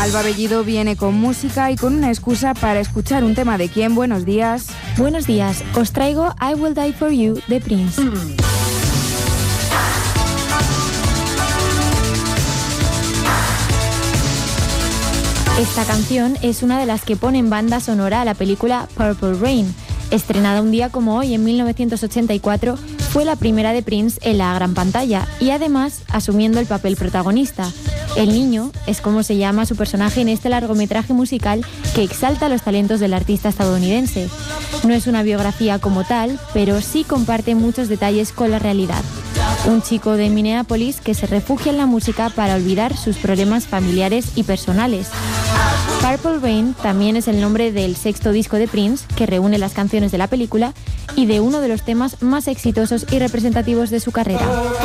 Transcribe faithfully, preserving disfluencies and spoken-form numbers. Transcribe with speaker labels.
Speaker 1: Alba Bellido viene con música y con una excusa para escuchar un tema de quién. Buenos días.
Speaker 2: Buenos días, os traigo I Will Die For You de Prince. Mm. Esta canción es una de las que ponen banda sonora a la película Purple Rain. Estrenada un día como hoy en mil novecientos ochenta y cuatro, fue la primera de Prince en la gran pantalla y además asumiendo el papel protagonista. El niño es como se llama su personaje en este largometraje musical que exalta los talentos del artista estadounidense. No es una biografía como tal, pero sí comparte muchos detalles con la realidad. Un chico de Minneapolis que se refugia en la música para olvidar sus problemas familiares y personales. Purple Rain también es el nombre del sexto disco de Prince, que reúne las canciones de la película y de uno de los temas más exitosos y representativos de su carrera.